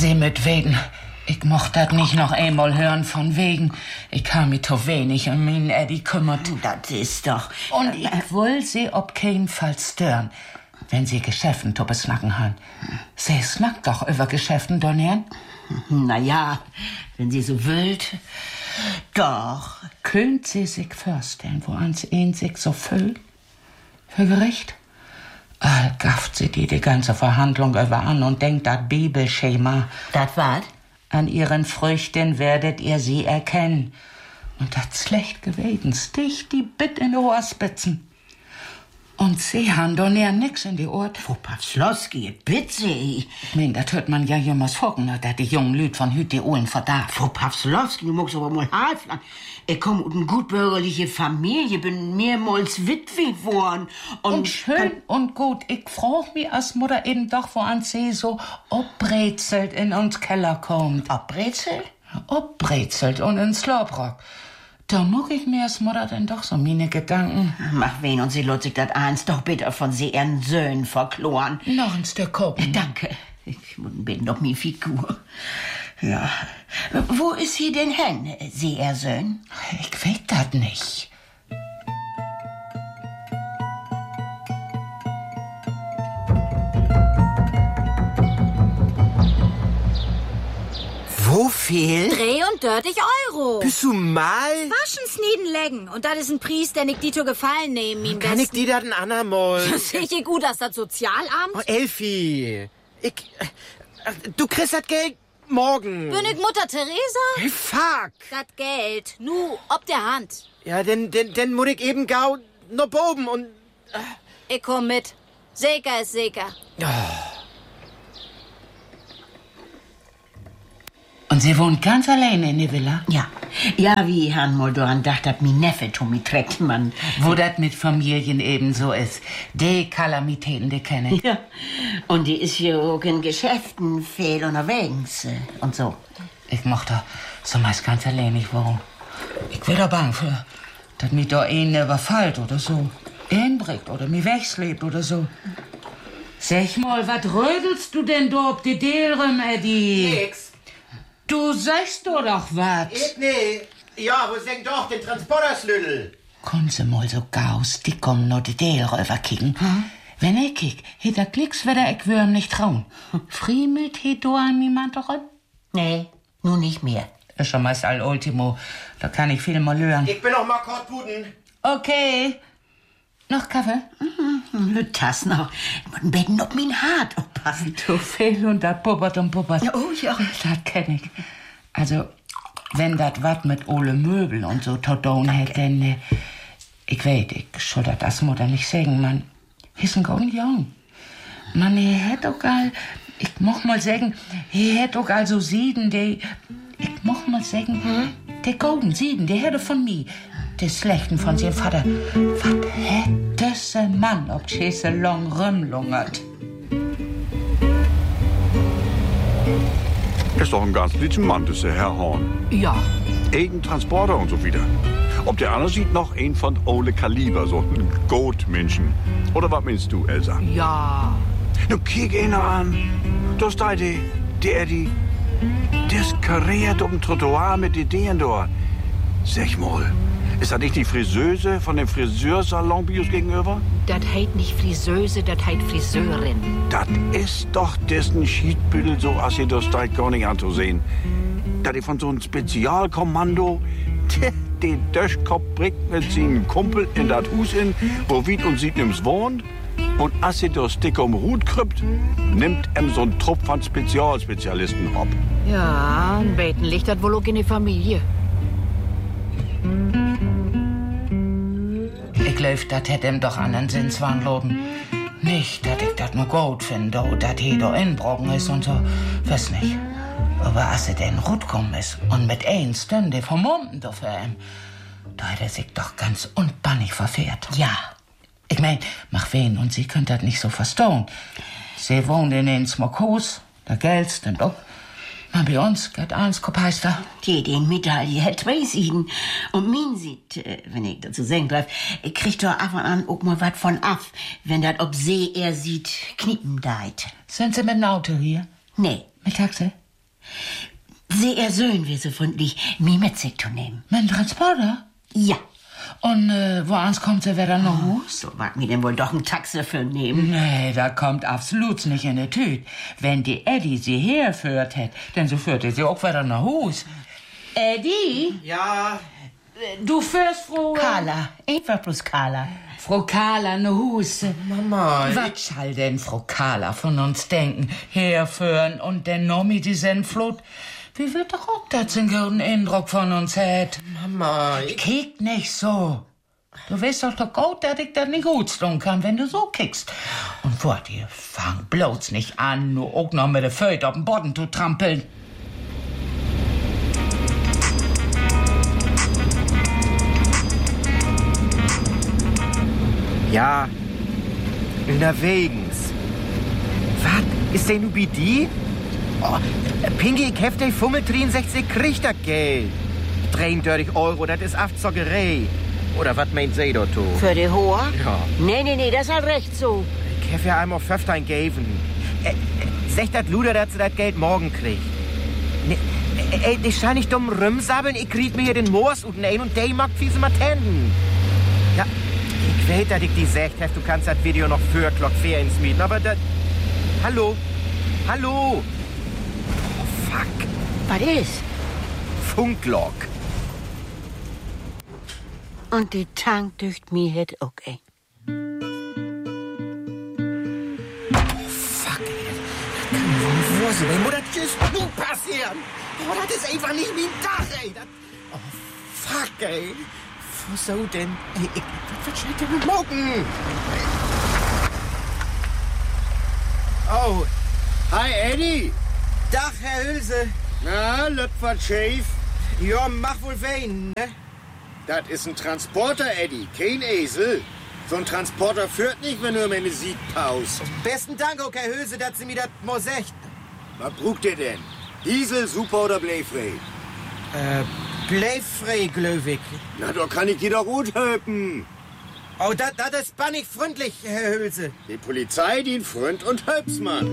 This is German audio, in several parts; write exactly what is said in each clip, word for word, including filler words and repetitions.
Sie mit wegen. Ich mocht dat nicht noch einmal hören von wegen. Ich kann mich zu wenig um meinen Eddie kümmert. Das ist doch... Und ich will sie ob keinen Fall stören, wenn sie Geschäften zu besnacken haben. Sie snackt doch über Geschäften, Donner'n. Na ja, wenn sie so wollt. Doch. Könnt sie sich vorstellen, wo ans ihn sich so fühlt? Für Gericht? All gafft sie die die ganze Verhandlung über an und denkt dat Bibelschema. Dat wat? An ihren Früchten werdet ihr sie erkennen. Und dat schlecht gewesen, stich die Bitt in die Ohrspitzen. Und sie han doch näher nix in die Ohren. Frau Pawslowski, bitte. Ich mein, dat hört man ja jemals focken, dat die jungen Lüd von Hüt die Ohren verdarf. Frau Pawslowski, du magst aber mal halten. Ich komme aus einer gutbürgerlichen Familie, bin mehrmals Witwe geworden. Und, und schön und gut. Ich frag mich als Mutter eben doch, wo an sie so obbrezelt in uns Keller kommt. Obbrezelt? Obbrezelt und ins Slobrock. Da muck ich mir als Mutter denn doch so meine Gedanken. Mach wen und sie lässt sich das eins doch bitte von sie ihren Söhnen verkloren. Noch ein Stück gucken. Danke. Ich bin doch mi Figur. Ja. Wo ist sie denn hin, sie ihr Söhn? Ich weiß das nicht. Wo viel? Dreh und dörtig Euro. Bist du mal? Waschen, snieden, lecken. Und das ist ein Priest, den ich die zu gefallen nehmen, ihm Kann besten. ich dir das ein andermal? Sehe ich gut, dass das Sozialamt? Oh, Elfi. Ich... äh, Du kriegst das Geld morgen. Bin ich Mutter Teresa? Hey, fuck. Das Geld. Nu, ob der Hand. Ja, denn, denn, denn muss ich eben gau noch boben und... Äh. Ich komm mit. Sicher ist sicher. Oh. Und sie wohnt ganz alleine in der Villa? Ja. Ja, wie Herrn Moldoran dachte, hat mi Neffe Tommy trägt man. Wo das mit Familien eben so ist. Die Kalamitäten, die kenne ich. Ja. Und die ist hier auch in Geschäften viel unterwegs und so. Ich mochte so meist ganz alleine wohnen. Ich will da bang für, dass mich da einen überfällt oder so. Einbringt oder mich wegslebt oder so. Sag mal, was rödelst du denn da ob die Dälrem, Eddie? Nix. Du sagst doch doch was. Ich, nee. Ja, wo senkt doch den Transporterslüdel? Kommen Sie mal so gaus, die kommen noch die Dälröver kicken. Hm? Wenn ich kick, hätt der Klicks wieder ich würm nicht trauen. Friemelt hätt du an niemand doch an? Nee, nun nicht mehr. Ist schon meist all Ultimo, da kann ich viel mal lernen. Ich bin noch mal Kortbuden. Okay. Noch Kaffee? Mhm, das noch. Ich muss Betten auf mein Hart aufpassen. Du fehl und dat puppert und puppert. Oh ja. Das kenn ich. Also, wenn dat wat mit ole Möbel und so zu tun hätt, denn äh, ich weiß, ich soll dat das Mutter nicht sagen, man ist ein golden Jung. Man, er hätt auch all, ich moch mal sagen, er hätt auch all so Sieden, die, ich moch mal sagen, hm? der golden Sieden, der hätte von mir. Des Schlechten von seinem Vater. Was hätte se Mann, ob sie long rumlungert? Ist doch ein ganz lieben Mann, das ist der Herr Horn. Ja. Irgendein Transporter und so wieder. Ob der andere sieht noch ein von Ole Kaliber, so ein Goatmenschen. Oder was meinst du, Elsa? Ja. Nun kick ihn an. Das da die, die Eddie. Das kariert um Trottoir mit Ideen dort. Sag mal. Ist das nicht die Friseuse von dem Friseursalon Bios gegenüber? Das heit nicht Friseuse, das heit Friseurin. Das ist doch dessen Schiedbüttel, so als ihr das da gar nicht anzusehen. Da die von so einem Spezialkommando, den Döschkopf bringt mit seinem Kumpel in das Hus in, wo Wied und Siednims wohnt. Und als ihr das dick um Hut krüppt, nimmt em so ein Trupp von Spezialspezialisten ab. Ja, ein Beten liegt das wohl auch in die Familie. Ich glaub, dat hätt ihm doch an den Sinnswahn loben. Nicht, dass ich dat nur gut finde, dat he da inbrochen ist und so. Weiß nicht. Aber als er denn gut kommen ist und mit ein Stunde vom Munden da für ihm, da hat er sich doch ganz unbannig verfehrt. Ja. Ich mein, mach wen und sie könnt dat nicht so verstehen. Sie wohnt in den Smokhus, da Geld denn doch. Na, bei uns geht eins Kopeister. Die, den Medaille hat zwei Sieden. Und min sieht, äh, wenn ich dazu sagen darf, kriegt doch ab und an auch mal was von ab, wenn dat ob See er sieht, kniepen deit. Sind Sie mit dem Auto hier? Nee. Mit Taxi? Sehr schön, wie so freundlich, mich mit sich zu nehmen. Mit dem Transporter? Ja. Und äh, woans kommt sie wieder nach Hus? So mag mir denn wohl doch ein Taxi für nehmen. Nee, da kommt absolut nicht in die Tüte. Wenn die Eddie sie herführt hätt, denn so führte sie auch wieder nach Hus. Eddie? Ja. Du führst Frau... Carla, einfach bloß Carla. Frau Carla nach Hus. Mama. Was soll denn Frau Carla von uns denken? Herführen und den Nomi die Sennflut? Wie wird doch auch das einen guten Eindruck von uns hat? Mama. Ich... Kick nicht so. Du weißt doch doch gut, dass ich das nicht gut tun kann, wenn du so kickst. Und wart ihr, fang bloß nicht an, nur auch noch mit der Föte auf den Boden zu trampeln. Ja. Unterwegs. Was? Ist denn bei die? Oh, Pinky, ich hef den Fummel dreiundsechzig kriegt das Geld. dreiunddreißig Euro, das ist Aftzockerei. Oder was meint sie dort? Für die Hohe? Ja. Nee, nee, nee, das ist halt recht so. Ich hef ja einmal fünfzehn gegeben. Äh, äh, sagt das Luder, dass sie das Geld morgen kriegt. Nee, äh, äh, ich schau nicht dumm rumsabbeln, ich krieg mir hier den Moors und ein und der mag fiese Matenden. Ja, ich weiß, dass ich die sagt hef, du kannst das Video noch für Glock vier ins Mieten, aber das... Hallo? Hallo? Fuck. Was ist? Funklog. Und die Tank durch mir het okay. Fuck, ey. Das kann mir wohl nicht vor sein. Mutter, tschüss, nun passieren. Oh, das ist einfach nicht mein Dach, ey. Das, oh, fuck, ey. Wieso denn? Ey, ich, was soll ich denn mit morgen? Oh, hi Eddie. Dach, Herr Hülse. Na, Löpfert Schäf. Ja, mach wohl wen, ne? Das ist ein Transporter, Eddie, kein Esel. So ein Transporter führt nicht, wenn du meine Sieg paust. Besten Dank, okay, Herr Hülse, dass Sie mir das mal sagt. Was brucht ihr denn? Diesel, super oder bleifrei? Äh, bleifrei, glöwig. Na, da kann ich dir doch gut helfen. Oh, das ist bannig freundlich, Herr Hülse. Die Polizei dient Freund und Helpsmann.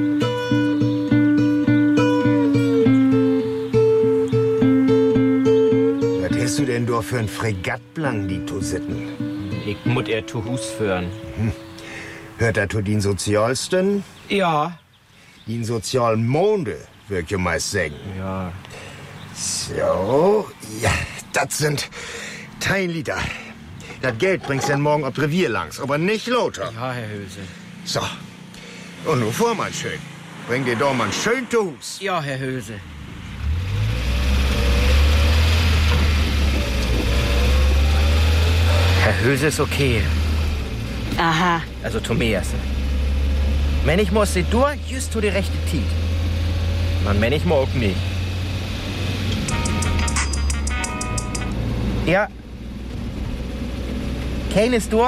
Was hast du denn da für ein Fregattplan, die zu sitten? Ich muss er zu Hus führen. Hm. Hört er zu den Sozialsten? Ja. Den sozialen Monde, würd ich meist sagen. Ja. So, ja, das sind dein Lieder. Das Geld bringst du dann morgen ob Revier langs, aber nicht Lothar. Ja, Herr Hülse. So, und nun vor, mein Schön. Bring dir doch mal schön zu Hus. Ja, Herr Hülse. Herr Hülse ist okay. Aha. Also Tomeas. Wenn ich muss, du just zu die rechte Tiet. Man, wenn ich mag nicht. Ja. Kein ist du?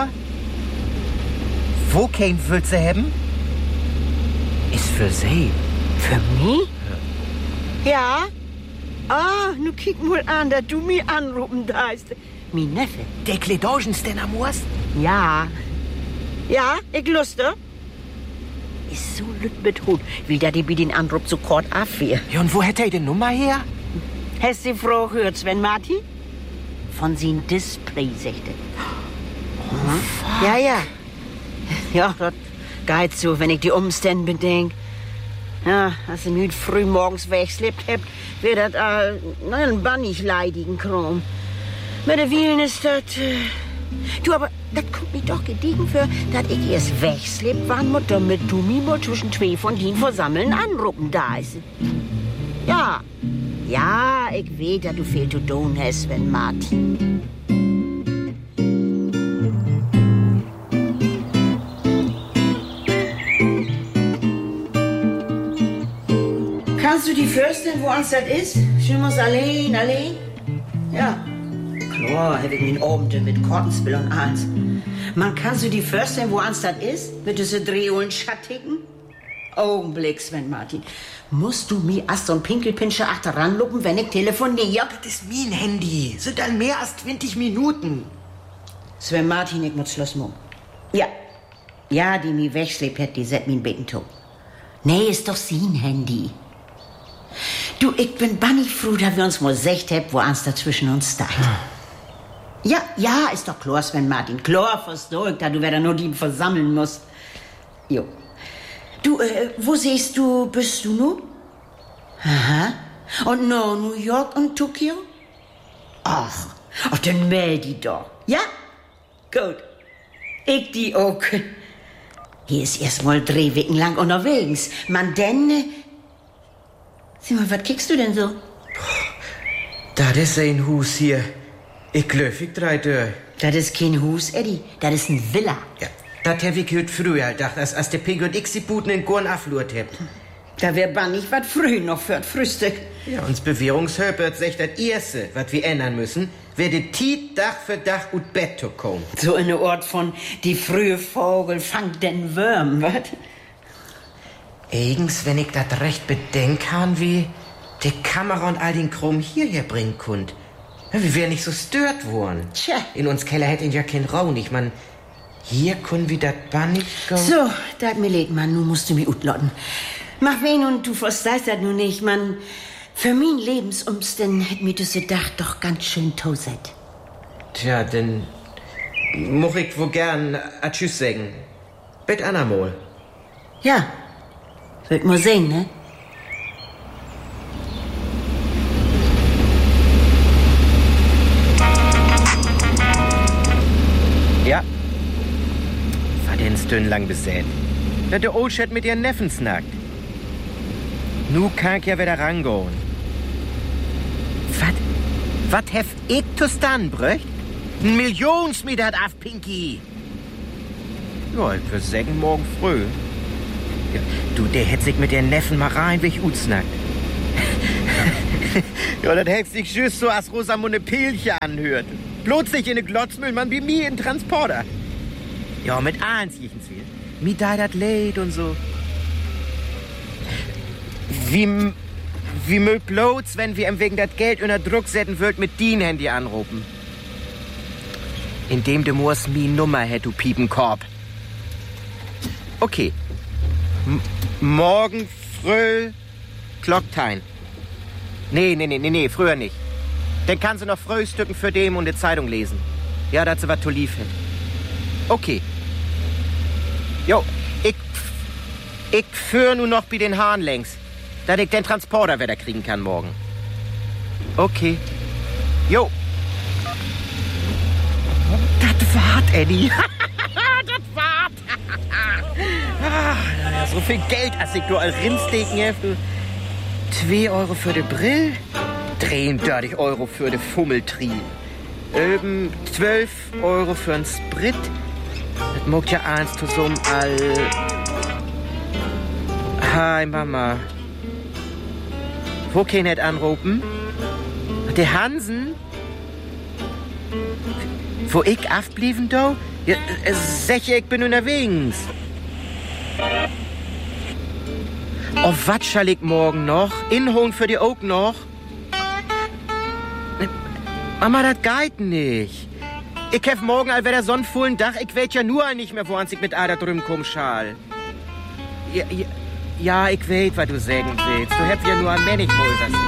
Wo kein willst du haben? Ist für sie. Für mich? Ja. Ah, nu kick mal an, dass du mich anrufen darfst. Mein Neffe. Der Kledogens denn am Urs? Ja. Ja, ich luste. Ist so lüt mit Hut, wie da die bei den Anruf so kort abwehr. Ja, und wo hätte er die Nummer her? Hast die Frau gehört, Sven Martin? Von sin Display, sagte. Oh, ja, ja. Ja, das geht so, wenn ich die Umstände bedenke. Ja, als ich mich früh morgens wegschleppt habt, wird das all ein bannig leidigen Kram. Mit der Wielen ist das... Äh, du, aber das kommt mir doch gediegen für, dass ich erst wegschleppt, wann muss, damit du mich mal zwischen zwei von den Versammeln anrufen da ist. Ja, ja, ich weiß, dass du viel zu tun hast, Sven Martin. Kannst du die Fürstin, wo uns das ist? Schon mal allein, allein? Ja. Klar, hab ich mich oben mit Kortenspiel und alles. Man kannst du die Fürstin, wo uns das ist? Mit diese Drehungen Schattigen? Augenblick, Sven Martin. Musst du mir erst so ein Pinkelpinscher achteranluppen, wenn ich telefoniere? Das ist mein Handy. Sind dann mehr als zwanzig Minuten. Sven Martin, ich muss Schluss machen. Ja. Ja, die mich wegschleppt hat, die set mich beten tot. Nee, ist doch sein Handy. Du, ich bin bannig froh, dass wir uns mal gesagt haben, wo eins dazwischen uns steht. Ja, ja, ist doch klar, Sven Martin. Klar, versteh ich, da du wieder nur die versammeln musst. Jo. Du, äh, wo siehst du, bist du nu? Aha. Und no, New York und Tokio? Ach, ach, dann meld die doch. Ja? Gut. Ich die auch. Hier ist erst mal drei Wochen lang unterwegs. Man denn... Äh, sieh mal, was kickst du denn so? Das ist ein Hus hier. Ich glaub, ich drei durch. Das ist kein Hus, Eddie. Das ist ein Villa. Ja, das hab ich heute früher gedacht, als, als der Pink und ich die Buten in Gorn aflurt habt. Da wär bannig was früh noch für das Frühstück. Ja, uns Bewährungshöpert sagt das Erste, was wir ändern müssen, werde Tiet Dach für Dach und Bett zu kommen. So in der Ort von die frühe Vogel fangt den Würm, wat? Eigens, wenn ich das recht bedenk kann, wie die Kamera und all den Krumm hierher bringen könnt. Ja, wir wären nicht so stört worden. Tja. In uns Keller hätte ihn ja kein Raun. Ich mein, hier können wir das bannig go. So, dat mir leid, Mann, nu musst du mich utlotten. Mach wen und du verstehst das nun nicht, Mann. Für mein Lebensumständen hätt mir das Dach doch ganz schön tauset. Tja, denn moch ich wohl gern a Tschüss sagen. Bet anamol. Ja, wird mal sehen, ne? Ja. War denn stünn lang besät? Da der Oldschat mit ihren Neffen snackt. Nu kann ich ja wieder rangehen. Was? Was hef ich zu stan, bröcht? Ein Millionsmeter hat auf Pinky. Ja, ich würde sagen, morgen früh. Ja, du, der hätt sich mit den Neffen mal rein, wie ich utsnackt. Ja, das hätt sich just so, als Rosamunde Pilche anhört. Bloß nicht in ne Glotzmüllmann wie mir in Transporter. Ja, mit eins jichens viel. Mi da dat leid und so. Wie, wie mögt bloß, wenn wir ihm wegen dat Geld unter Druck setzen würd, mit din Handy anrufen. Indem du musst mi Nummer hätt, du Piepenkorb. Okay. M morgen früh Glocktein. Nee, nee, nee, nee, nee, früher nicht. Dann kannst du noch Frühstücken für dem und die Zeitung lesen. Ja, dazu was du lief hätt. Okay. Jo, ich, ich führ nur noch bei den Haaren längs, dass ich den Transporter wieder kriegen kann morgen. Okay. Jo. Das wart, Eddie. Das wart. Ah, ja, so viel Geld, als ich nur als Rindsteken hefte. Zwei Euro für die Brill, dreiunddreißig Euro für die Fummeltrie. Ähm, zwölf Euro für den Sprit. Das mogt ja eins zusammen all... Hi, Mama. Wo kann ich anrufen? Der Hansen? Wo ich aufblieben, do? Ja, äh, sech ich bin unterwegs. Oh, was schall ich morgen noch? Inholen für die Oak noch? Mama, das geht nicht. Ich hef morgen all wieder sonnenvollen Dach. Ich weet ja nur nicht mehr, wo ich mit Ada drüben komm schal. Ja, ja, ja, ich weet, was du sagen willst. Du hef ja nur ein Männigmol, das